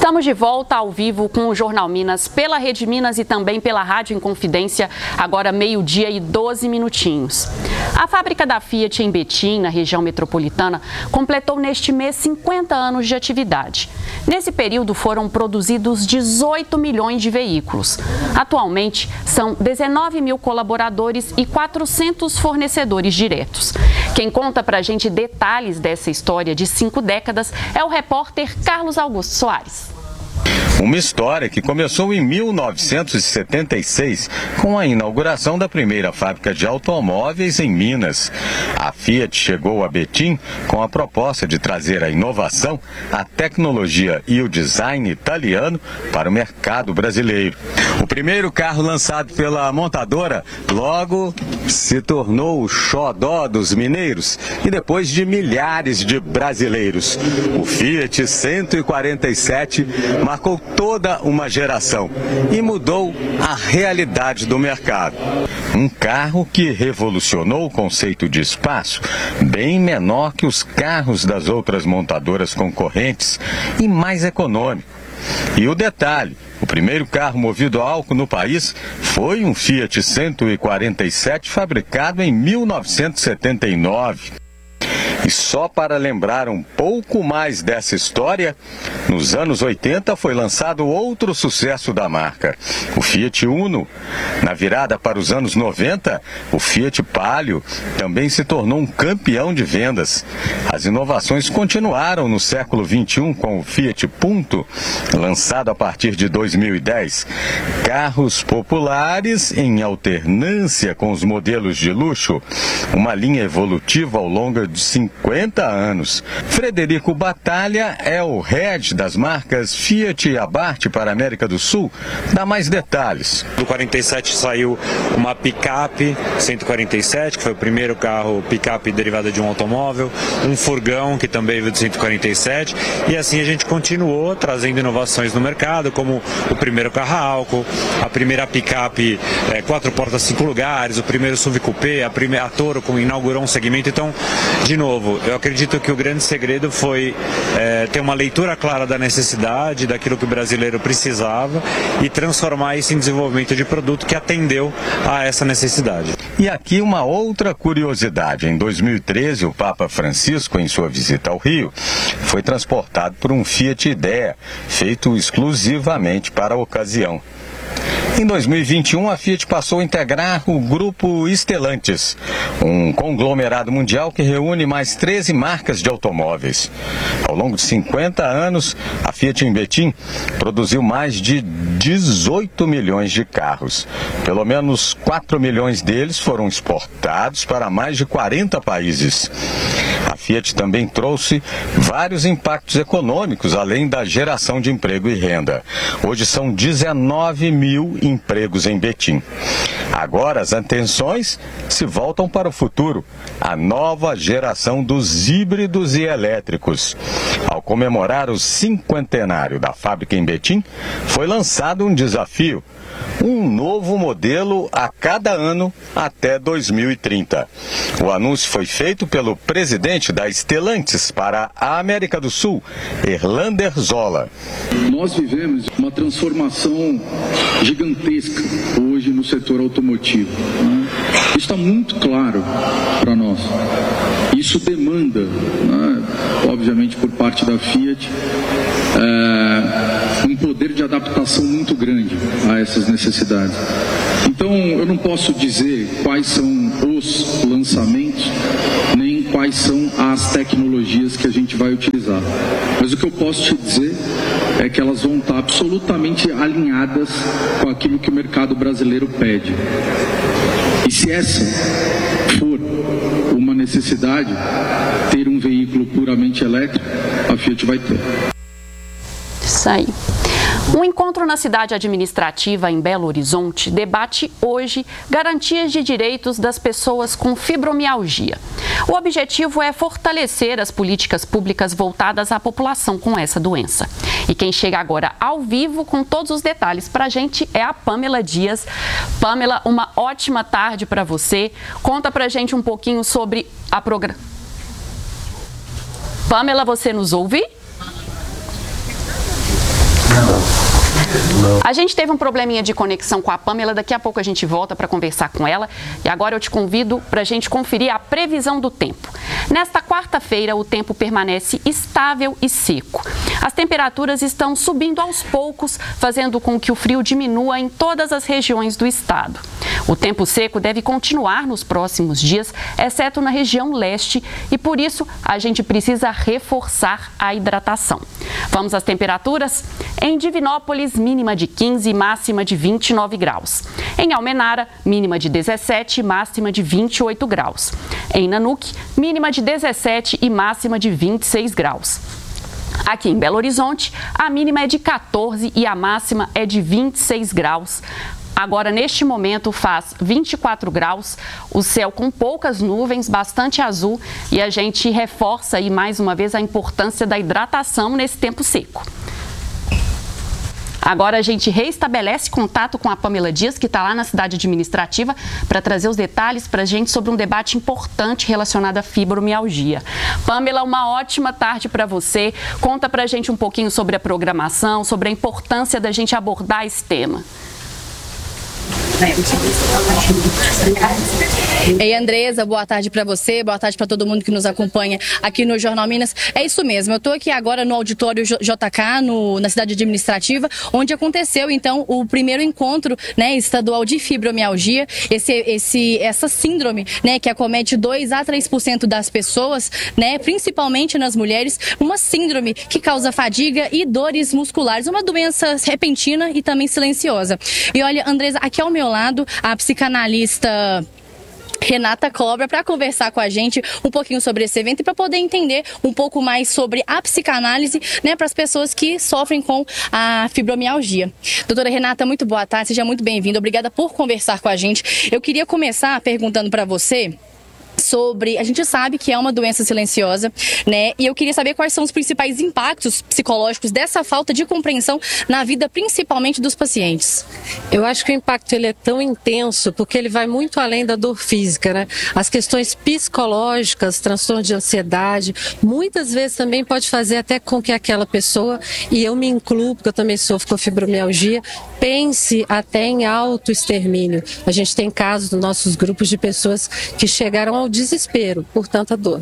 Estamos de volta ao vivo com o Jornal Minas, pela Rede Minas e também pela Rádio Inconfidência, agora 12:12. A fábrica da Fiat em Betim, na região metropolitana, completou neste mês 50 anos de atividade. Nesse período foram produzidos 18 milhões de veículos. Atualmente, são 19 mil colaboradores e 400 fornecedores diretos. Quem conta pra gente detalhes dessa história de 5 décadas é o repórter Carlos Augusto Soares. Uma história que começou em 1976, com a inauguração da primeira fábrica de automóveis em Minas. A Fiat chegou a Betim com a proposta de trazer a inovação, a tecnologia e o design italiano para o mercado brasileiro. O primeiro carro lançado pela montadora logo se tornou o xodó dos mineiros e depois de milhares de brasileiros. O Fiat 147 marcou toda uma geração e mudou a realidade do mercado. Um carro que revolucionou o conceito de espaço, bem menor que os carros das outras montadoras concorrentes e mais econômico. E o detalhe, o primeiro carro movido a álcool no país foi um Fiat 147 fabricado em 1979. E só para lembrar um pouco mais dessa história, nos anos 80 foi lançado outro sucesso da marca, o Fiat Uno. Na virada para os anos 90, o Fiat Palio também se tornou um campeão de vendas. As inovações continuaram no século XXI com o Fiat Punto, lançado a partir de 2010. Carros populares em alternância com os modelos de luxo, uma linha evolutiva ao longo de 50 anos. Frederico Batalha é o head das marcas Fiat e Abarth para a América do Sul. Dá mais detalhes. Do 47 saiu uma picape 147, que foi o primeiro carro picape derivada de um automóvel, um furgão que também veio do 147, e assim a gente continuou trazendo inovações no mercado, como o primeiro carro a álcool, a primeira picape 4 portas 5 lugares, o primeiro SUV coupé, a Toro inaugurou um segmento. Então, de novo, eu acredito que o grande segredo foi ter uma leitura clara da necessidade, daquilo que o brasileiro precisava e transformar isso em desenvolvimento de produto que atendeu a essa necessidade. E aqui uma outra curiosidade. Em 2013, o Papa Francisco, em sua visita ao Rio, foi transportado por um Fiat Idea, feito exclusivamente para a ocasião. Em 2021, a Fiat passou a integrar o grupo Stellantis, um conglomerado mundial que reúne mais 13 marcas de automóveis. Ao longo de 50 anos, a Fiat em Betim produziu mais de 18 milhões de carros. Pelo menos 4 milhões deles foram exportados para mais de 40 países. A Fiat também trouxe vários impactos econômicos, além da geração de emprego e renda. Hoje são 19 mil empregos em Betim. Agora as atenções se voltam para o futuro, a nova geração dos híbridos e elétricos. Ao comemorar o cinquentenário da fábrica em Betim, foi lançado um desafio: um novo modelo a cada ano até 2030. O anúncio foi feito pelo presidente da Stellantis para a América do Sul, Erlander Zola. Nós vivemos uma transformação gigantesca hoje no setor automotivo. Isso está muito claro para nós. Isso demanda, obviamente por parte da Fiat, um poder de adaptação muito grande a essas necessidades. Então, eu não posso dizer quais são os lançamentos, nem quais são as tecnologias que a gente vai utilizar. Mas o que eu posso te dizer é que elas vão estar absolutamente alinhadas com aquilo que o mercado brasileiro pede. E se essa for uma necessidade, ter um veículo puramente elétrico, a Fiat vai ter. Isso aí. Um encontro na cidade administrativa em Belo Horizonte debate hoje garantias de direitos das pessoas com fibromialgia. O objetivo é fortalecer as políticas públicas voltadas à população com essa doença. E quem chega agora ao vivo com todos os detalhes para a gente é a Pamela Dias. Pamela, uma ótima tarde para você. Conta para a gente um pouquinho sobre a programação. Pamela, você nos ouve? A gente teve um probleminha de conexão com a Pamela, daqui a pouco a gente volta para conversar com ela. E agora eu te convido para a gente conferir a previsão do tempo. Nesta quarta-feira, o tempo permanece estável e seco. As temperaturas estão subindo aos poucos, fazendo com que o frio diminua em todas as regiões do estado. O tempo seco deve continuar nos próximos dias, exceto na região leste, e por isso a gente precisa reforçar a hidratação. Vamos às temperaturas? Em Divinópolis, mínima de 15 e máxima de 29 graus. Em Almenara, mínima de 17 e máxima de 28 graus. Em Nanuque, mínima de 17 e máxima de 26 graus. Aqui em Belo Horizonte, a mínima é de 14 e a máxima é de 26 graus. Agora, neste momento, faz 24 graus, o céu com poucas nuvens, bastante azul, e a gente reforça aí mais uma vez a importância da hidratação nesse tempo seco. Agora a gente reestabelece contato com a Pamela Dias, que está lá na cidade administrativa, para trazer os detalhes para a gente sobre um debate importante relacionado à fibromialgia. Pamela, uma ótima tarde para você. Conta para a gente um pouquinho sobre a programação, sobre a importância da gente abordar esse tema. Ei, Andresa, boa tarde para você, boa tarde para todo mundo que nos acompanha aqui no Jornal Minas. É isso mesmo, eu estou aqui agora no auditório JK, na cidade administrativa, onde aconteceu então o primeiro encontro, né, estadual de fibromialgia, essa síndrome, né, que acomete 2 a 3% das pessoas, né, principalmente nas mulheres, uma síndrome que causa fadiga e dores musculares, uma doença repentina e também silenciosa. E olha, Andresa, aqui ao meu lado, a psicanalista Renata Cobra, para conversar com a gente um pouquinho sobre esse evento e para poder entender um pouco mais sobre a psicanálise, né, para as pessoas que sofrem com a fibromialgia. Doutora Renata, muito boa tarde, seja muito bem-vinda, obrigada por conversar com a gente. Eu queria começar perguntando para você sobre, a gente sabe que é uma doença silenciosa, né? E eu queria saber quais são os principais impactos psicológicos dessa falta de compreensão na vida, principalmente dos pacientes. Eu acho que o impacto ele é tão intenso porque ele vai muito além da dor física, né? As questões psicológicas, transtorno de ansiedade, muitas vezes também pode fazer até com que aquela pessoa, e eu me incluo porque eu também sofro com fibromialgia, pense até em autoextermínio. A gente tem casos nos nossos grupos de pessoas que chegaram ao desespero por tanta dor.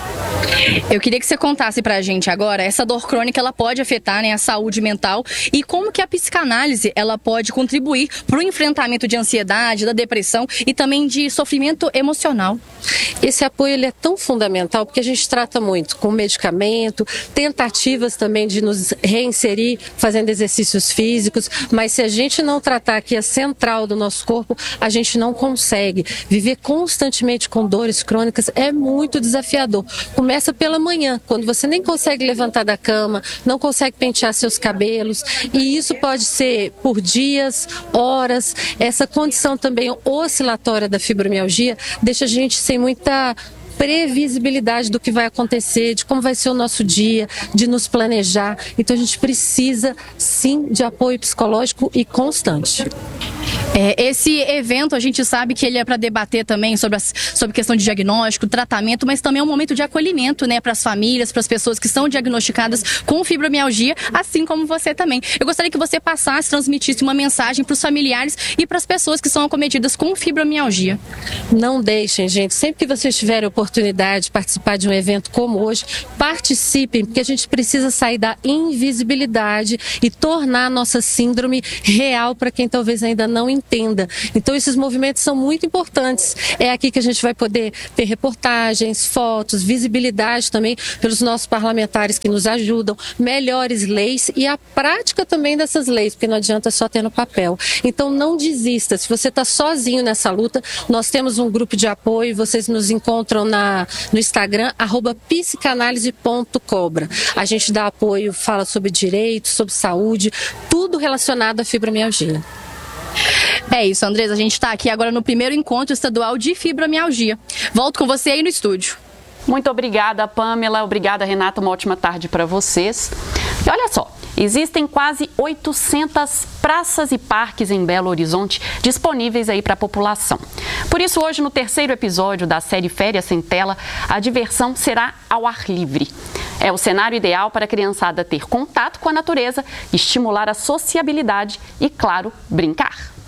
Eu queria que você contasse pra gente agora, essa dor crônica ela pode afetar, né, a saúde mental e como que a psicanálise ela pode contribuir para o enfrentamento de ansiedade, da depressão e também de sofrimento emocional. Esse apoio ele é tão fundamental porque a gente trata muito com medicamento, tentativas também de nos reinserir fazendo exercícios físicos, mas se a gente não tratar aqui a central do nosso corpo, a gente não consegue. Viver constantemente com dores crônicas é muito desafiador. Começa pela manhã, quando você nem consegue levantar da cama, não consegue pentear seus cabelos, e isso pode ser por dias, horas. Essa condição também oscilatória da fibromialgia deixa a gente sem muita previsibilidade do que vai acontecer, de como vai ser o nosso dia, de nos planejar. Então a gente precisa sim de apoio psicológico e constante. Esse evento a gente sabe que ele é para debater também sobre questão de diagnóstico, tratamento, mas também é um momento de acolhimento, né, para as famílias, para as pessoas que são diagnosticadas com fibromialgia, assim como você também. Eu gostaria que você passasse, transmitisse uma mensagem para os familiares e para as pessoas que são acometidas com fibromialgia. Não deixem, gente, sempre que vocês tiverem a oportunidade de participar de um evento como hoje, participem, porque a gente precisa sair da invisibilidade e tornar a nossa síndrome real para quem talvez ainda não entenda. Então esses movimentos são muito importantes. É aqui que a gente vai poder ter reportagens, fotos, visibilidade também pelos nossos parlamentares que nos ajudam, melhores leis e a prática também dessas leis, porque não adianta só ter no papel. Então não desista. Se você está sozinho nessa luta, nós temos um grupo de apoio, vocês nos encontram no Instagram, @psicanalise.cobra. A gente dá apoio, fala sobre direitos, sobre saúde, tudo relacionado à fibromialgia. É isso, Andresa, a gente está aqui agora no primeiro encontro estadual de fibromialgia. Volto com você aí no estúdio. Muito obrigada, Pamela. Obrigada, Renata. Uma ótima tarde para vocês. E olha só, existem quase 800 praças e parques em Belo Horizonte disponíveis aí para a população. Por isso, hoje, no terceiro episódio da série Férias Sem Tela, a diversão será ao ar livre. É o cenário ideal para a criançada ter contato com a natureza, estimular a sociabilidade e, claro, brincar.